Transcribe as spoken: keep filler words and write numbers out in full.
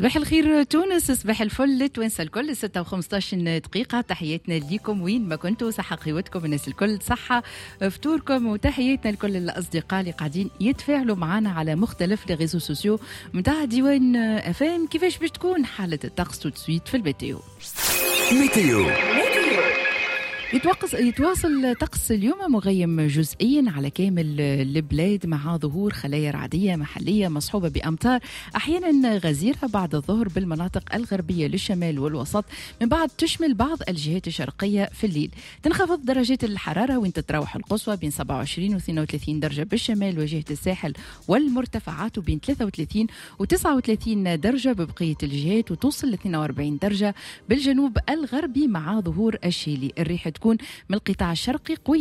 صباح الخير تونس، صباح الفل توانسة الكل. ستة وخمسطاش دقيقة، تحياتنا ليكم وين ما كنتوا، صحة قوتكم الناس الكل، صحة فطوركم، وتحياتنا لكل الأصدقاء اللي قاعدين يتفاعلوا معنا على مختلف لي ريزو سوسيو متاع ديوان أفام. كيفاش باش تكون حالة الطقس تسويت في الميتيو؟ ميتيو يتوقس يتواصل طقس اليوم مغيم جزئيا على كامل البلاد، مع ظهور خلايا رعدية محلية مصحوبة بأمطار أحيانا غزيرة بعد الظهر بالمناطق الغربية للشمال والوسط، من بعد تشمل بعض الجهات الشرقية في الليل. تنخفض درجات الحرارة وين تتراوح القصوى بين سبعة وعشرين و اثنين وثلاثين درجة بالشمال وجهة الساحل والمرتفعات، وبين ثلاثة وثلاثين و تسعة وثلاثين درجة ببقية الجهات، وتوصل ل اثنين وأربعين درجة بالجنوب الغربي مع ظهور الشيلي. الريح تكون من القطاع الشرقي قوية